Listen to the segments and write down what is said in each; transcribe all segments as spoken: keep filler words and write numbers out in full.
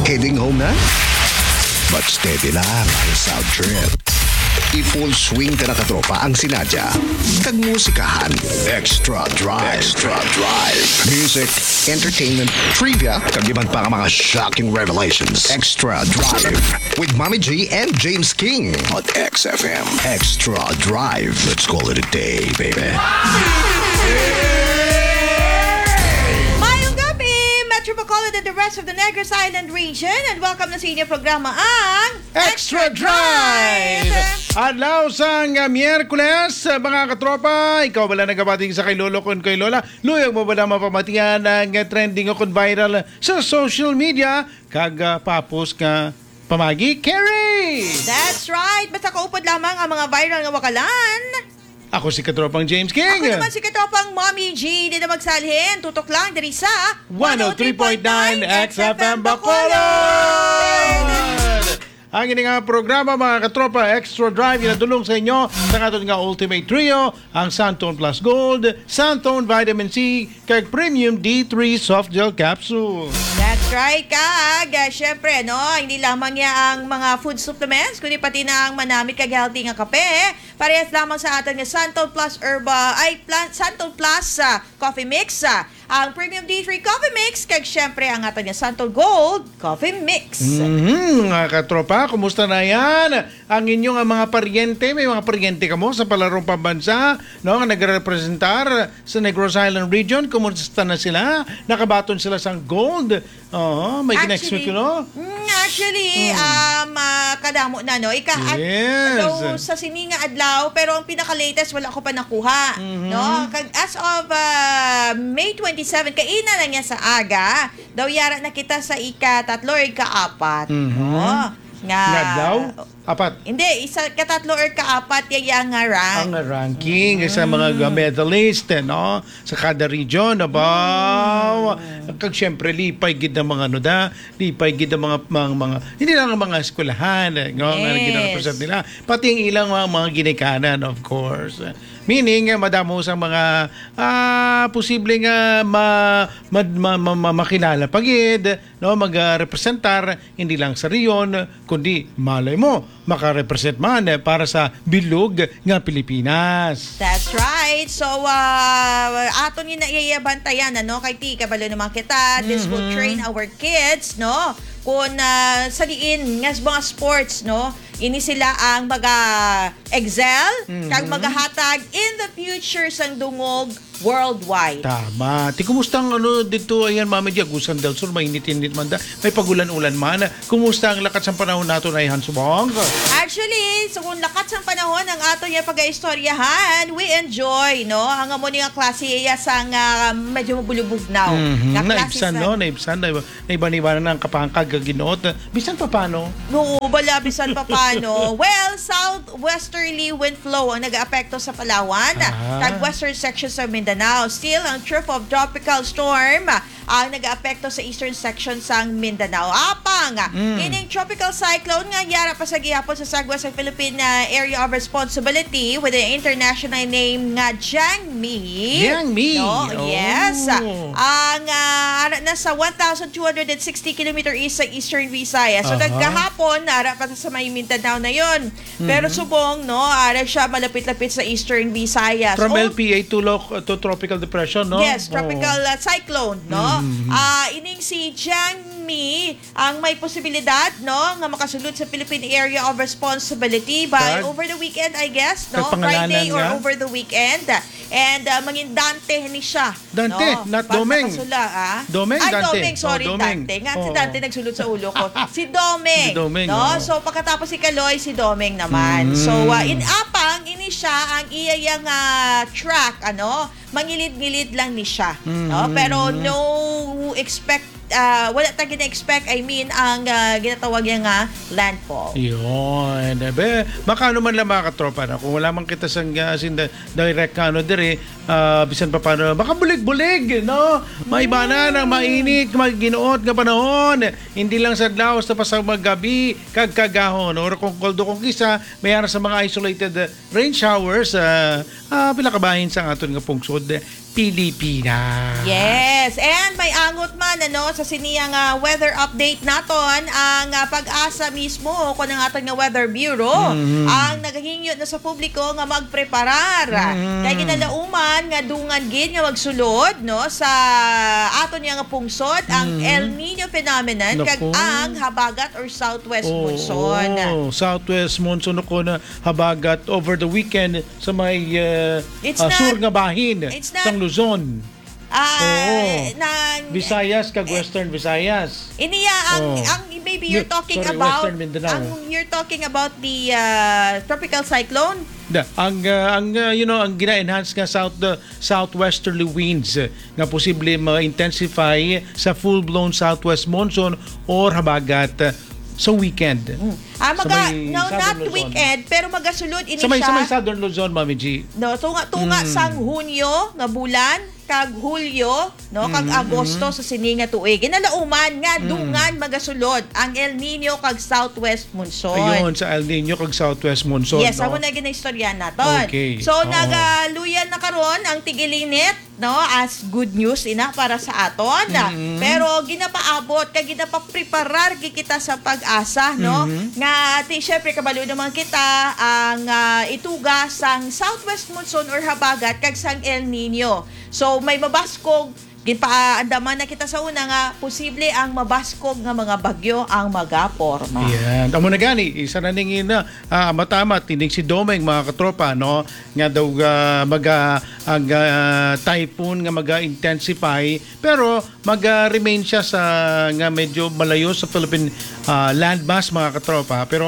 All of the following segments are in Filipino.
Heading home na? But steady lang ang sound trip. I-full swing ka na katropa ang sinadya. Tagmusikahan. Extra Drive. Extra Drive. Music, entertainment, trivia, kagiban pa ang mga shocking revelations. Extra Drive. With Mommy G and James King on X F M. Extra Drive. Let's call it a day, baby. Metro Bacolod and the rest of the Negros Island region, and welcome na sa inyong programa ang Extra Drive! Adlaw sang uh, Miyerkules, uh, mga katropa, ikaw bala nagabating sa kay Lolo kun kay Lola, luyag mo ba na mapamatiyan ng uh, trending o kun viral sa social media, kag uh, papos ka pamagi, Carrie! That's right! Basta kaupod lamang ang mga viral nga wakalan. Ako si Katropang James King. Ako naman si Katropang Mommy G. Hindi na magsalhin. Tutok lang diri sa one oh three point nine X F M Bacolod! Ang ini nga programa, mga katropa, Extra Drive, inadulong sa inyo sa aton nga Ultimate Trio, ang Santon Plus Gold, Santon Vitamin C, kag Premium D three Soft Gel Capsule. That's right, kag. Uh, Siyempre, no, hindi lamang niya ang mga food supplements, kundi pati na ang manamit kag healthy nga kape. Parehas lamang sa atin nga Santon Plus Herba, ay plan, Santon Plus uh, Coffee Mix, uh, ang Premium D three Coffee Mix, kag siyempre ang atin nga Santon Gold Coffee Mix. Mm-hmm, mga katropa, kumusta na yan? Ang inyong uh, mga paryente, may mga paryente ka mo sa palarong pambansa, no, nga nagrepresentar sa Negros Island region, kumusta na sila? Nakabaton sila sa gold. Oo, may kinexpect ko, no? Mm, actually, mm. um, uh, kadamo na, no? Ika, yes. At, sa sininga adlaw, pero ang pinaka-latest, wala ko pa nakuha. Mm-hmm. No? As of uh, May twenty-seventh, kaina na niya sa aga, daw yara na kita sa ika-tatlo or ika-apat. Mm-hmm. No? Nga, adlaw? Apat? Hindi, isa, katatlo or kaapat yaya nga rank. Ang ranking mm. sa mga medalist, eh, no? Sa kada region, abaw. Mm. Kag syempre, lipay gid ng mga ano da, lipay gid ng mga, mga, mga, hindi lang ang mga eskwelahan, eh, no? Yes. Nga ginarepresent nila. Pati ang ilang mga, mga ginikanan, of course. Meaning, madamo sa mga ah, posibleng uh, ma, ma, ma, ma, ma, makilala pagid, no? Mag-representar, hindi lang sa riyon, kundi malay mo, makarepresent man eh, para sa bilog nga Pilipinas. That's right. So, uh, aton yung naiyabantayan, ano? Kay ti, kabalo naman kita. This mm-hmm. will train our kids, no? Kung uh, sa diin, nga mga sports, no? Ini sila ang mag-excel, mm-hmm. kag maghahatag in the future sang dungog worldwide. Tama. Ti kumusta ang ano dito, ayan, Mami G, Agusan del Sur, mainit-init man da, may pagulan-ulan man. Kumusta ang lakat sa panahon nato na ihan subong? Actually, so kung lakat sa panahon ang ato niya pag-istoryahan, we enjoy, no? Ang amo niya klase iya sang uh, medyo mabulubugnaw. Mm-hmm. Nga Naibsan, no? Naibsan, naiba-niba na ng kapangkag ginoot. Bisan pa paano? No, bala, bisan pa paano. Well, southwesterly wind flow ang nag-aapekto sa Palawan, ah. kag western section sa Mindanao. Still, ang trough of tropical storm ang nag-aapekto sa eastern section sang Mindanao. Apang, mm. ining tropical cyclone nga yara pa sa gihapon sa Sagwa sa Philippine uh, Area of Responsibility with the international name nga Jiangmi. Jiangmi? No, oh. Yes. Ang uh, nasa one thousand two hundred sixty kilometer east sa eastern Visayas. So, uh-huh. nagkahapon, ara pa sa may Mindanao na yon. Mm-hmm. Pero subong, no, ara siya malapit-lapit sa eastern Visayas. From oh, L P A to, lo- to tropical depression, no? Yes, tropical oh. uh, cyclone, no? Mm-hmm. Uh, ining si Jiangmi ang may posibilidad, no, nga makasulod sa Philippine Area of Responsibility by God. over the weekend, I guess, no? Nagpangalanan Friday or nga. over the weekend. And uh, mangin Dante ni siya. Dante, no? not Basta Domeng. Kasula, ah? Domeng, Ay, Dante. Domeng, sorry, oh, Domeng. Dante. Nga, oh. si Dante nagsulod sa ulo ko. Si Domeng. Si Domeng, no? oh. So, pagkatapos si Kaloy, si Domeng naman. Mm. So, uh, in Apang, ini siya ang iyayang uh, track, ano, mangilid-ngilid lang ni siya. Mm. No? Pero no expect uh, wala tayong gina-expect, I mean, ang uh, ginatawag niya nga landfall. Yun. Be, baka ano man lang mga katropa na, kung wala man kita sa uh, direct ano dire, uh, bisan pa paano, baka bulig-bulig, no? Maiba na ng mainit, maginuot nga panahon. Hindi lang sa adlaw, sa pa sa magabi, kagkagahon. Or kung koldo kong kisa, mayara sa mga isolated uh, rain showers, uh, uh, pila kabahin sa aton nga pungsod. Pilipinas. Yes, and may angot man ano sa siniyang ah, weather update naton ang ah, pag-asa mismo ko ng ating nga Weather Bureau Mhm. ang nagahingyo na sa publiko nga magpreparar. Mhm. Kay ginalauman nga dungan gid nga magsulod no sa aton nga pungsod ang Mhm. El Nino phenomenon kag Naku. ang habagat or southwest Oo, monsoon. oo. Southwest monsoon ko na habagat over the weekend sa may uh, It's uh, not- sur nga bahin it's not- sa Luzon. Ah, Oo. nang Visayas kag Western Visayas. Iniya ang Oh. ang maybe you're Ni- talking sorry, about Western Mindanao. ang you're talking about the uh, tropical cyclone. Da, ang uh, ang uh, you know ang gina-enhance nga south the southwesterly winds uh, nga posible ma-intensify sa full-blown southwest monsoon or habagat uh, sa weekend. Ah, Sa maga, may no, Southern not Luzon. weekend, pero magasulod ini Sa may siya. sa may Southern Luzon, Mami G. No, tunga tunga Mm. sang Hunyo nga bulan kag Hulyo, no, kag Mm, Agosto sa sini nga tuig. Ginalauman nga Mm. dungan magasulod ang El Nino kag southwest monsoon. Ayun, sa El Nino kag southwest monsoon. Yes, no? amo na ginaistorya naton. Okay. So Oo. nagaluyan na karon ang tigilinit, no, as good news ina para sa aton. Mhm. Pero ginapaabot kag ginapapreparar gi kita sa pag-asa, no, Mhm. nga ti syempre kabalo naman kita ang ah, ituga sang southwest monsoon or habagat kag sang El Nino. So may mabaskog gipaandaman na kita sa una nga posible ang mabaskog nga mga bagyo ang magaporma. Yan. Amo na gani, isa na ningin na ah, matama tinig si Domeng mga katropa no nga daw ah, maga ang ah, typhoon nga maga-intensify pero maga-remain siya sa nga medyo malayo sa Philippine ah, landmass mga katropa pero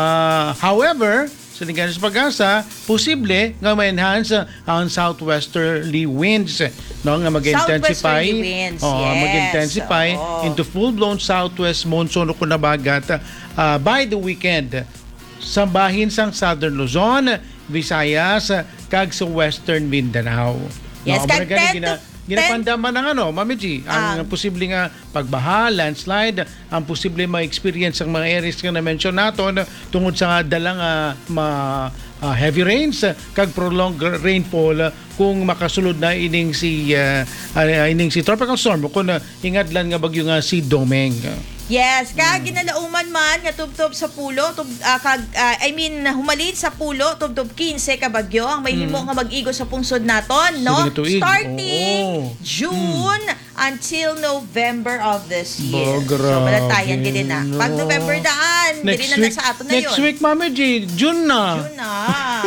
ah, however sa tingin sa pag-asa, posible nga ma-enhance ang southwesterly winds no nga mag-intensify Southwesterly winds, oh, yes. mag-intensify Oo. into full-blown southwest monsoon o kunabagat uh, by the weekend sa bahin sang Southern Luzon, Visayas, kag sa Western Mindanao. Yes, amo na kag gani, ten gina, to- ginapandaman ng ano, Mami G, ang Ang- posible nga pagbaha, landslide, ang posible ma-experience ang mga areas nga na-mention naton tungod sa dalang uh, ma, uh, heavy rains kag prolonged rainfall uh, kung makasulod na ining si uh, uh, ining si tropical storm kung uh, ingadlan nga bagyo nga si Domeng. Yes, kag Hmm. ginalauman man nga tubtob sa pulo, tub, ah, kag ah, I mean humalin sa pulo tubtob fifteen ka bagyo ang may himo nga mag-igo sa pungsod naton, no? Sige, tuig. Starting Oo. June until November of this year. Ba, So malatayan grabe, gid na. Pag no. November daan, dili na na sa ato na next yun. week, Mami G, June na. Yun na,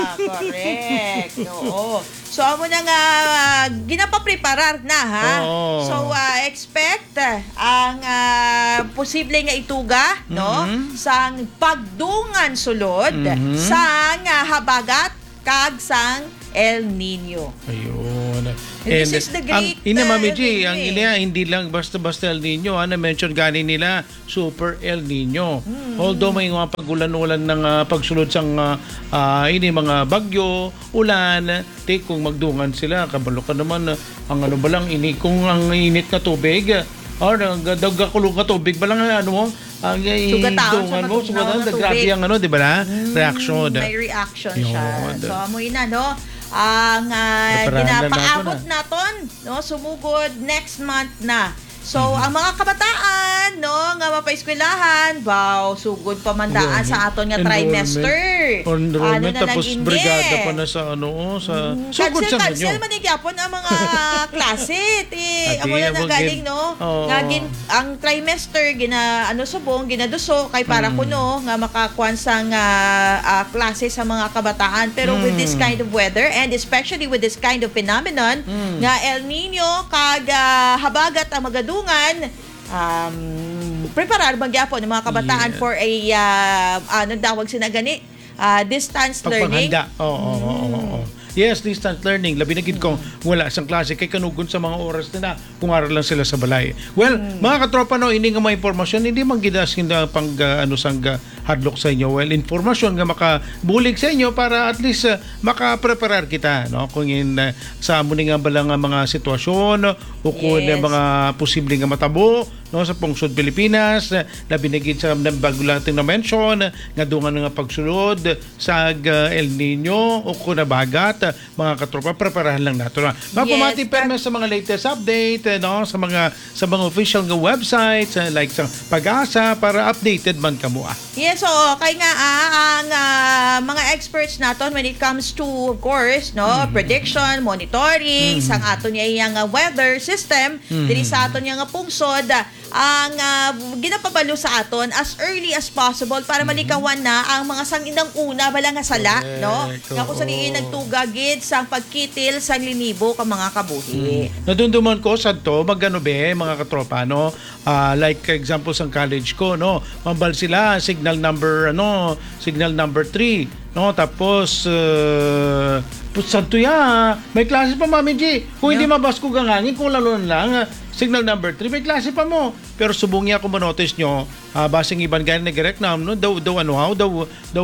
correct. Oo. So, amo na nga, uh, ginapapreparar na, ha? Oo. So, uh, expect uh, ang uh, posible nga ituga, no? Mhm. Sang pagdungan sulod, Mhm. sang uh, habagat, kag sang El Nino. Ayun. And this is the great, ang, ina, Mami uh, G, thing, ang eh. ina, hindi lang basta-basta El Nino. Ano, mention gani nila, Super El Nino. Hmm. Although may mga pagulan-ulan ng ah, pagsulod sang ah, ah, ini mga bagyo, ulan, te, kung magdungan sila, kabalo ka naman, ah, ang ano ba lang, ini, kung ang init na tubig, ah, or ang dagkakulong ka tubig, ba lang ano mo, ang Sugataon idungan sa mo, matugnaw sugatan, na grabe tubig. ang ano, di ba na? Reaction. May reaction siya. Yun. So, amoy na, no? Ang uh, Preparahan na ginapaabot natin, naton, no? Sumugod next month na. So, Mm-hmm. ang mga kabataan, no, nga mapaeskwelahan, wow, sugod pamandaan sa aton nga trimester. Enrollment, Ano na tapos lang brigada hindi. pa na sa ano, oh, sa... Cancel, sa cancel inyo. man gyapon ang mga klase. Ti, Ati, ako na abog nagaling, gid. no? Oo. Nga gin, ang trimester, gina, ano subong, ginaduso, kay para Mm. kuno, nga makakuan sang ah, ah, klase sa mga kabataan. Pero with this Mm. kind of weather, and especially with this kind of phenomenon, Mm. nga El Nino, kag ah, habagat ang magadungan, um, preparar magyapon ng mga kabataan Yeah. for a, uh, ano dawag sinagani, ah, distance learning. Pagpanghanda. Oo, oo, oo, oo. Yes, distance learning. Labi na gid kong wala sang klase kay kanugon sa mga oras na kung aral lang sila sa balay. Well, mga katropa no, ini nga mga impormasyon hindi man gidas hindi pang uh, ano sang uh, hadlok sa inyo. Well, informasyon nga makabulig sa inyo para at least uh, maka-preparar kita no kung in uh, sa amo ni nga bala nga mga sitwasyon o kung Yes. mga posibleng nga matabo no sa pungsod Pilipinas uh, na binigid sa na bago natin na mention uh, nga dungan nga pagsulod sa uh, El Nino o kunabagat uh, mga katropa preparahan lang nato na. Mapamati Yes, perme sa mga latest update uh, no sa mga sa mga official nga websites uh, like sa Pag-asa para updated man kamo ah. Yes, so kay nga ah, ang ah, mga experts naton when it comes to of course no Mm-hmm. prediction, monitoring, sang aton niya yang ah, weather system Mm-hmm. diri sa aton nga pungsod ah, ang ah, ginapabalo sa aton as early as possible para malikawan na ang mga sanginang una bala nga sala Correct. no nga kung saan Oo. nagtugagid sang pagkitil sang linibo ka mga kabuhi. Nadunduman ko sa to magano be mga katropa no Ah, like example sa college ko no mambal sila signal number ano signal number three no tapos uh, santo ya may klase pa mami G kung hindi mabas ko gangangin kung lalo lang ah, signal number three may klase pa mo pero subong niya kung manotice nyo uh, basing iban gaya nag-reclam no daw daw ano how daw daw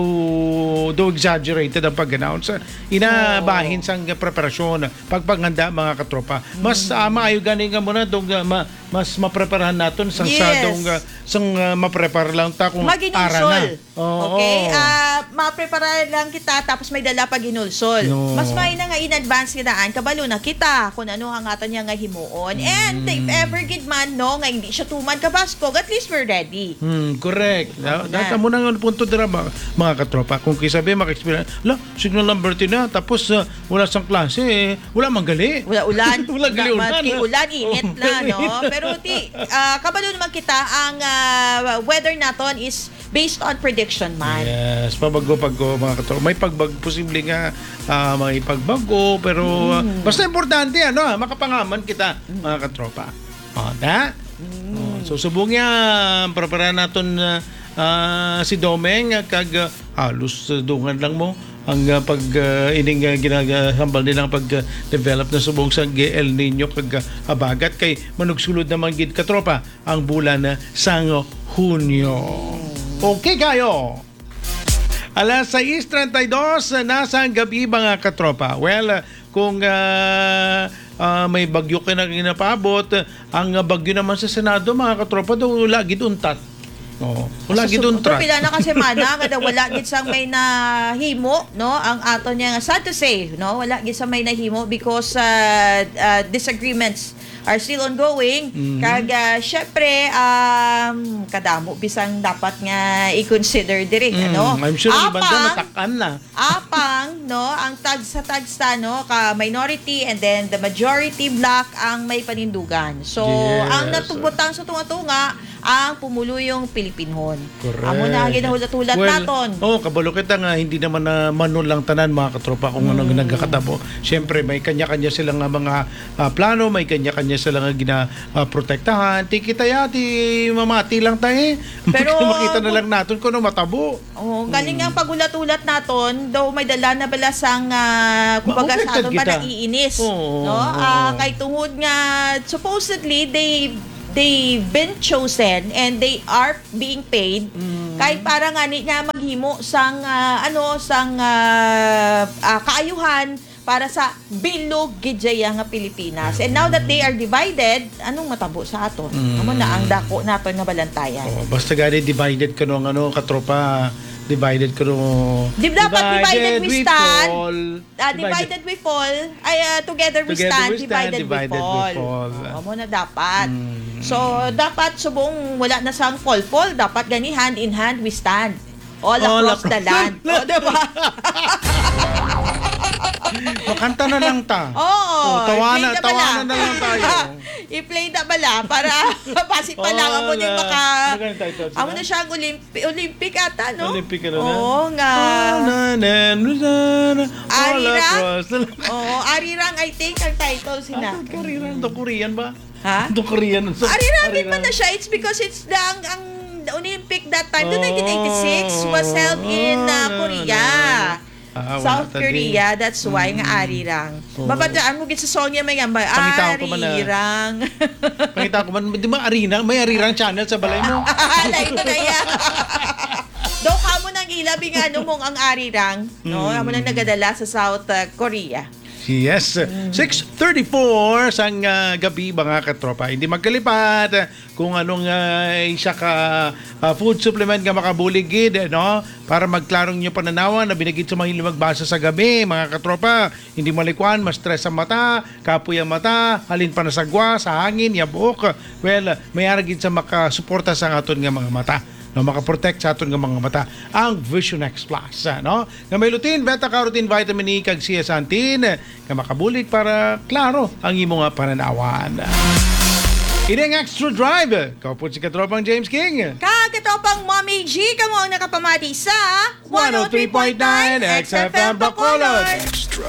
daw exaggerated ang pag-announce inabahin sang preparasyon pagpanganda mga katropa mas uh, maayo ganing nga muna dong uh, ma, mas mapreparahan naton sang Yes. sa dong uh, sang uh, maprepare lang ta kung ara na. Maginulsol. Oo. Okay? Ah, maprepara lang kita tapos may dala pa ginulsol. No. Mas may na nga in advance kinaan kabalo na kita kung ano ang aton niya nga himuon. And if ever gid man no nga hindi siya tuman kabaskog, at least we're ready. Hmm, correct. Oo Da, na. data mo na nga punto dira mga, mga katropa. Kung kisabi maka-experience, la, signal number ten na tapos uh, wala sang klase eh. Wala manggali. Wala ulan. Wala gali ulan. Maski ulan, init Oh. na, no? Pero ti, ah, kabalo naman kita, ang ah, weather naton is based on prediction man. Yes, pabago-pago mga katropa. May pagbag posible nga ah, may pagbago pero ah, basta importante ano, ah, makapangaman kita mga katropa. O, da? Oh, so subong niya preparahan naton ah, ah, si Domeng ah, kag ah, halos uh, dungan lang mo ang uh, pag uh, ining uh, ginagahambal nilang pag-develop na subong sa El Nino kag uh, abagat kay manugsulod naman gid katropa ang bulan na sang Hunyo. Okay kayo. Alas sais treinta y dos nasa ang gabi mga katropa. Well, uh, kung uh, uh, may bagyo ka na ginapabot, ang uh, bagyo naman sa Senado mga katropa daw lagi untat. Oh, wala gid untrat. Pila na kasi mana kada wala gid sang may nahimo no ang ato niya nga sad to say no wala gid sa may nahimo because uh, uh, disagreements are still ongoing. Mhm. Kag uh, syempre um kadamo bisang dapat nga i-consider diri Mm, ano. I'm sure ang banda Apang- natakan na. Apang no ang tag sa tagsta no ka minority and then the majority block ang may panindugan. So Yes. ang natubutang sa tunga-tunga ang pumuluyong Pilipinhon. Correct. Amo na ginahulat-hulat Well, naton. Oh, kabalo kita nga hindi naman na manon lang tanan mga katropa kung ano Hmm. nagkakatabo. Siyempre may kanya-kanya silang nga mga ah, plano, may kanya-kanya silang nga ginaprotektahan. Ti kita ya, ti mamati lang tayo. eh. Pero- makita na lang natin kung ano matabo. Oh, galing nga pagulat-ulat naton, daw may dala na bala sang uh, kumbaga sa Ma-affected aton ba kita. naiinis. Oo, no? oo. Ah, kay tungod nga supposedly they they've been chosen and they are being paid Mm. kay para nga ni nga maghimo sang ah, ano sang ah, ah, kaayuhan para sa bilog gidjaya nga Pilipinas. And now that they are divided, anong matabo sa aton? Mm. Amo na ang dako naton nga balantayan. Oh, basta gani divided ka nung ano katropa, divided ka nung Di dapat divided we stand. fall. Ah, divided we fall. Ay, ah, together we Together stand. we stand, Divided, divided we we fall. fall. Oo, mo na dapat. Mm. So, dapat subong wala na sang fall-fall. Dapat gani hand in hand we stand. All All across the across- land. O, diba? Makanta na lang ta. Oo. Oh, tawanan, i-play na bala. tawanan na lang tayo. I-play na bala para basi pa lang Oh, amo din na- maka... ano ganun title sila? Amo na siya ang Olympic, Olympic ata, no? Olympic ano na? Oo nga. All Arira? across the land. Oo, Arirang I think ang title sina. Ah, Korean, do Korean ba? Ha? Do Korean. Arirang din man na siya. It's because it's the ang, ang Olympic that time, the nineteen eighty-six was held in uh, Korea. Ah, wala South ta din. Korea, that's why nga Arirang. Oo. Babadaan mo gid sa song niya may nga ba? Pangitaw ko man na. Arirang. Pangita ko man, di ba Arina? May Arirang channel sa balay mo. Alay ko na yan. Do ka mo nang ilabi nga ano mong ang Arirang, no? Mm. Amo nang nagadala sa South uh, Korea. Yes. six thirty-four sang uh, gabi mga katropa. Hindi magkalipat uh, kung anong uh, isa ka uh, food supplement nga makabuligid, eh, no? Para magklarong nyo pananawan na binigit sa mga magbasa sa gabi, mga katropa. Hindi malikuan, ma-stress ang mata, kapoy ang mata, halin pa na sagwa, sa hangin, yabok. Well, may aragid sa makasuporta sa aton nga mga mata. No, makaprotect sa aton nga mga mata ang Vision X Plus, ah, no? Nga may lutein, beta-carotene, vitamin E kag zeaxanthin nga makabulig para klaro ang imo nga pananawan. Ini ang Extra Drive. Kaupo si katropang James King. Kakatopang Mommy G, kamo ang nakapamati sa one oh three point nine X F M Bacolod. Extra